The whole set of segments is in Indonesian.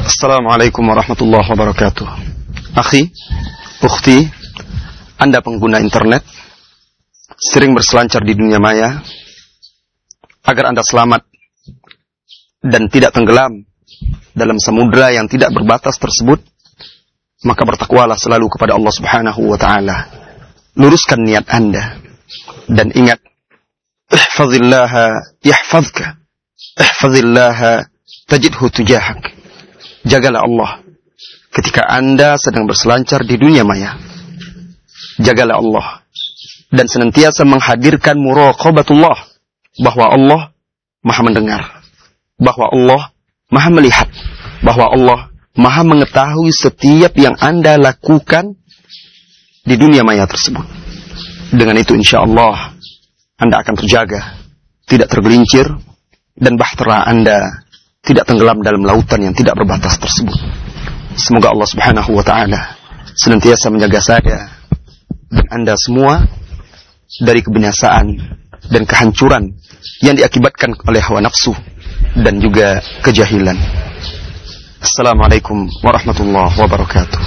Assalamualaikum warahmatullahi wabarakatuh. Akhi, ukhti, Anda pengguna internet, sering berselancar di dunia maya. Agar Anda selamat dan tidak tenggelam dalam samudra yang tidak berbatas tersebut, maka bertakwalah selalu kepada Allah Subhanahu wa ta'ala. Luruskan niat Anda dan ingat, ihfazillaha yahfazka, ihfazillaha tajidhu tujahak. Jagalah Allah ketika Anda sedang berselancar di dunia maya. Jagalah Allah dan senantiasa menghadirkan muraqabatullah, bahwa Allah Maha mendengar, bahwa Allah Maha melihat, bahwa Allah Maha mengetahui setiap yang Anda lakukan di dunia maya tersebut. Dengan itu insya Allah Anda akan terjaga, tidak tergelincir, dan bahtera Anda tidak tenggelam dalam lautan yang tidak berbatas tersebut. Semoga Allah Subhanahu wa ta'ala senantiasa menjaga saya dan Anda semua dari kebinasaan dan kehancuran yang diakibatkan oleh hawa nafsu dan juga kejahilan. Assalamualaikum warahmatullahi wabarakatuh.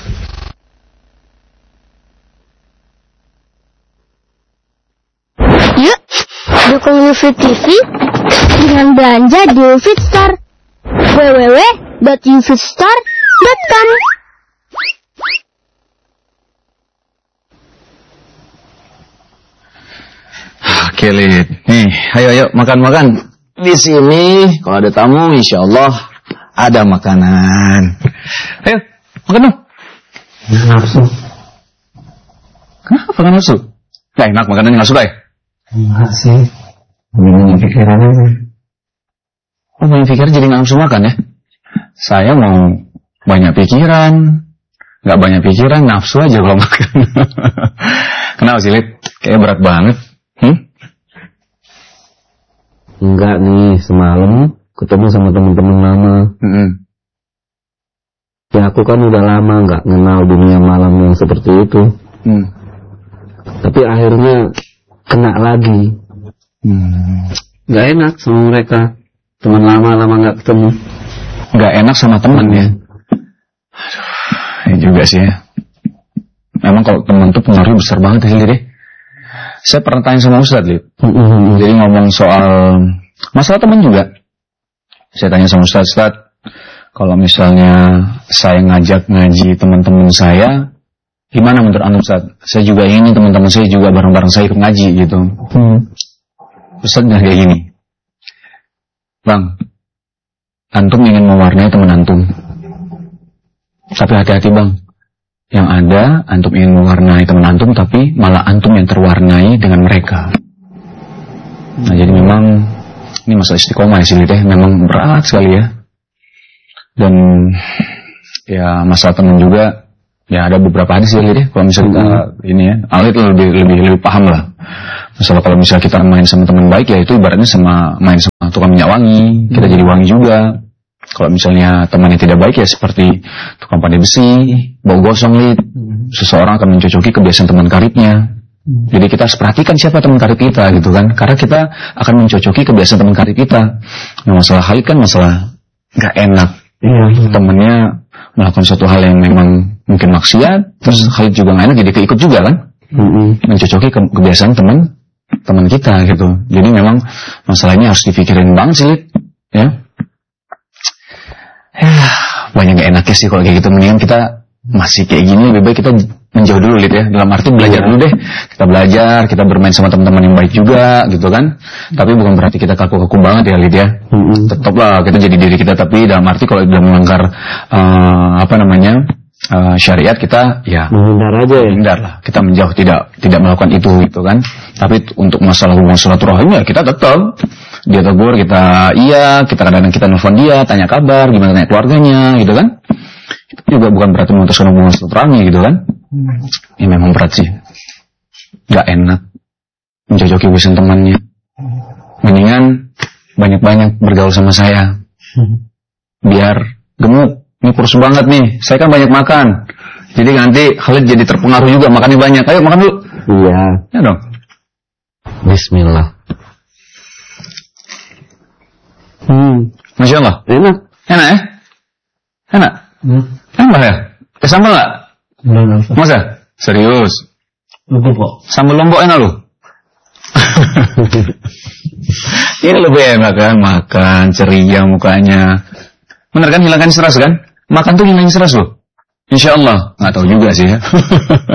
Yuk, dukung UFIT TV dengan belanja di UFIT Store. www.ufitstore.com. Oke, Lid. Nih, ayo makan. Di sini kalau ada tamu, insya Allah ada makanan. Ayo, makan dong. Nafsu. Kenapa nggak nafsu? Gak enak makanannya, nggak suka ya? Enggak sih. Banyak pikiran aja. Oh, banyak pikiran jadi nggak nafsu makan ya? Saya mau banyak pikiran, nggak banyak pikiran, nafsu aja kalau makan. Kenapa sih, Lid? Kayaknya berat banget. Enggak nih, semalam ketemu sama teman-teman lama. Ya aku kan udah lama nggak kenal dunia malam yang seperti itu. Tapi akhirnya kena lagi. Nggak enak sama mereka. Teman lama nggak ketemu. Nggak enak sama teman ya. Aduh, ya juga sih ya. Memang kalau teman tuh pengaruh besar banget ya, Lid. Saya pernah tanya sama Ustadz, Lid. Jadi ngomong soal masalah teman juga. Saya tanya sama Ustadz, kalau misalnya saya ngajak ngaji teman-teman saya, gimana menurut Anda, Ustadz? Saya juga ingin teman-teman saya juga bareng-bareng saya ikut ngaji gitu. Ustadz bilang kayak gini, Bang, antum ingin mewarnai teman antum, tapi hati-hati bang. Yang ada, antum ingin mewarnai teman antum, tapi malah antum yang terwarnai dengan mereka. Nah, jadi memang ini masalah istiqomah ya sih, memang berat sekali ya. Dan ya masalah teman juga, ya ada beberapa hadis ya, kalau misalnya kita ini ya, Alit lebih paham lah. Masalah kalau misalnya kita main sama teman baik, ya itu ibaratnya sama main sama tukang minyak wangi, kita jadi wangi juga. Kalau misalnya temannya tidak baik, ya seperti tukang pandai besi, bau gosong, Lid. Seseorang akan mencocoki kebiasaan teman karibnya. Jadi kita harus perhatikan siapa teman karib kita gitu kan, karena kita akan mencocoki kebiasaan teman karib kita. Nah, masalah Khalid kan masalah gak enak. Temennya melakukan suatu hal yang memang mungkin maksiat, terus Khalid juga gak enak, jadi keikut juga kan. Mencocoki kebiasaan teman kita gitu. Jadi memang masalahnya harus dipikirin banget sih, Lid. Ya, banyak gak enaknya sih kalau kayak gitu. Mendingan kita masih kayak gini, lebih baik kita menjauh dulu, Lid ya. Dalam arti belajar dulu deh. Kita belajar, kita bermain sama teman-teman yang baik juga gitu kan. Tapi bukan berarti kita kaku-kaku banget ya, Lid ya. Tetaplah kita jadi diri kita, tapi dalam arti kalau sudah melanggar syariat, kita ya menghindar aja ya. Menghindar lah. Kita menjauh, tidak melakukan itu gitu kan. Tapi untuk masalah hubungan silaturahim ya kita tetap. Dia tegur, kita kadang-kadang kita nelfon dia, tanya kabar, gimana tanya keluarganya, gitu kan. Itu juga bukan berarti memutuskan hubungan silaturahmi, gitu kan. Ini memang berat sih. Gak enak mencocoki urusan temannya. Mendingan banyak-banyak bergaul sama saya. Biar gemuk. Ini kurus banget nih, saya kan banyak makan. Jadi nanti Khalid jadi terpengaruh juga, makannya banyak. Ayo makan dulu. Iya. Ya dong. Bismillah. Masya Allah. Enak. Enak ya? Enak? Enak ya? Sambal nggak? Masa? Serius? Lombok kok. Sambal Lombok enak loh. Ini lebih enak kan, makan ceria mukanya. Bener kan, hilangkan stres kan? Makan tuh hilangin stres loh. Insya Allah, nggak tahu juga sih ya.